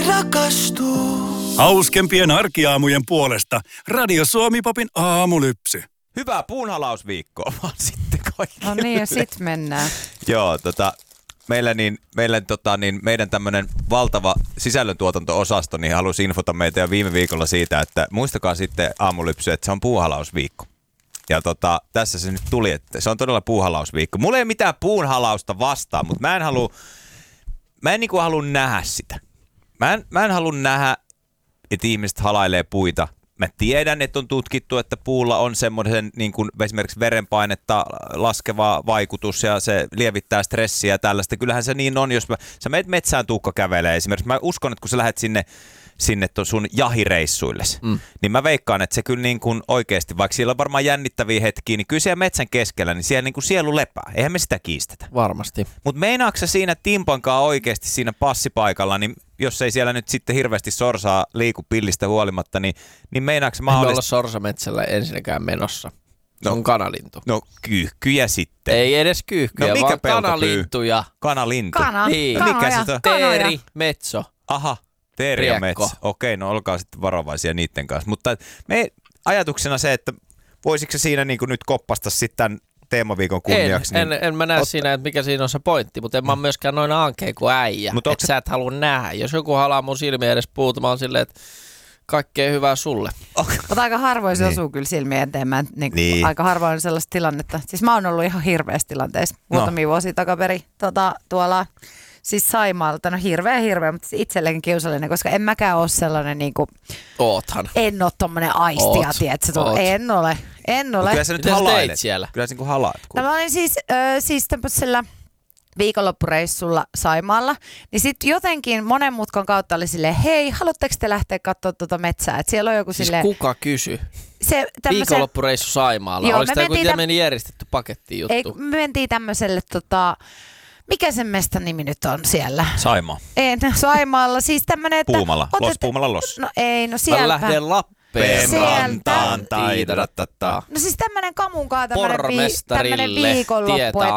rakastuu. Hauskempien arkiaamujen puolesta Radio Suomi-popin aamulypsy. Hyvää puunhalausviikkoa vaan sitten kaikille. No niin, ja sit mennään. Joo, meidän tämmönen valtava sisällöntuotanto-osasto niin halusi infota meitä jo viime viikolla siitä, että muistakaa sitten aamulypsy, että se on puuhalausviikko. Ja tässä se nyt tuli, että se on todella puuhalausviikko. Mulla ei ole mitään puunhalausta vastaan, mutta mä en niinku halua nähdä sitä. Mä en halua nähdä, että ihmiset halailee puita. Mä tiedän, että on tutkittu, että puulla on semmoisen niin kuin esimerkiksi verenpainetta laskeva vaikutus ja se lievittää stressiä ja tällaista. Kyllähän se niin on, jos sä menet metsään Tuukka kävelee esimerkiksi. Mä uskon, että kun sä lähdet sinne sun jahireissuille, niin mä veikkaan, että se kyllä niin kuin oikeasti, vaikka siellä on varmaan jännittäviä hetkiä, niin kyllä siellä metsän keskellä, niin siellä niin kuin sielu lepää. Eihän me sitä kiistetä. Varmasti. Mutta meinaatko sä siinä timpankaan oikeasti siinä passipaikalla, niin jos ei siellä nyt sitten hirveästi sorsaa liiku pillistä huolimatta, niin meinaatko sä mahdollisesti... Ei olla sorsametsällä ensinnäkään menossa. Se on kanalintu. No kyyhkyjä sitten. Ei edes kyyhkyjä, mikä vaan kanalintuja. Kanalintu. Niin. Mikä se on? Teeri, metso. Aha. Teeri ja metsä. Okei, no olkaa sitten varovaisia niiden kanssa. Mutta me ajatuksena se, että voisiko se siinä niin kuin nyt koppasta sitten tämän teemaviikon kunniaksi? En mä näe siinä, että mikä siinä on se pointti, mutta en mä myöskään noin ankea kuin äijä. Että sä et halua nähdä. Jos joku halaa mun silmiä edes puuta, mä oon silleen, että kaikkea hyvää sulle. Mutta aika harvoin se osuu kyllä silmiin eteen. Niin. Aika harvoin on sellaista tilannetta. Siis mä oon ollut ihan hirveässä tilanteessa muutamia vuosia takaperi tuolla... Siis Saimaalla, no hirveä, mutta itselleenkin kiusallinen, koska en mäkään ole sellainen niinku... Oothan. En ole tommonen aistia, tiedätkö? En ole. Kyllä sä nyt halailet. Siellä. Kyllä sä niinku halaat. Mä olin siis tämmöisellä viikonloppureissulla Saimaalla, niin sitten jotenkin monen mutkan kautta oli silleen, hei, haluatteko te lähteä katsoa tuota metsää? Et siellä on joku siis silleen... kuka kysyi? Viikonloppureissu Saimaalla. Joo, oliko tämä joku tämmöinen järjestetty paketti juttu? Ei, me mentiin tämmöiselle mikä sen mestan nimi nyt on siellä? Saimaa. Ei, Saimaalla. Siis tämmönen, että... Puumala. Puumala los. No ei, no sieltä. Mä lähden Lappeen rantaan. No siis tämmönen kamunkaa tämmönen viikonloppu,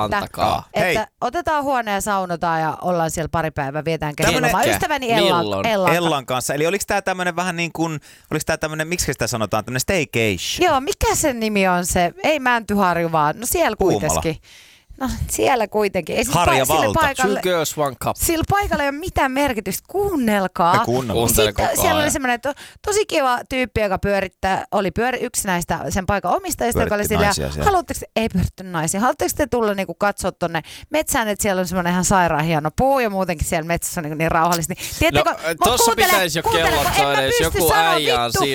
että otetaan huone ja saunotaan ja ollaan siellä pari päivää, vietään kesälomaa. Ystäväni Ellan kanssa. Eli oliko tää tämmönen vähän niin kuin, oliko tää tämmönen, miksi sitä sanotaan, tämmönen staycation? Joo, mikä sen nimi on se? Ei Mäntyharju vaan, no siellä kuitenkin. No siellä kuitenkin. Ei Harja Valta. Two girls, one cup. Sillä paikalla ei ole mitään merkitystä. Kuunnelkaa. Siellä oli semmoinen tosi kiva tyyppi, joka oli yksi näistä sen paikan omistajista, joka oli sillä, ei pyöritty naisia. Haluatteko te tulla niinku katsoa tonne metsään, että siellä on semmoinen ihan sairaan hieno puu ja muutenkin siellä metsässä on niin rauhallista. Tossa pitäisi jo kellot soida, jos joku äijä on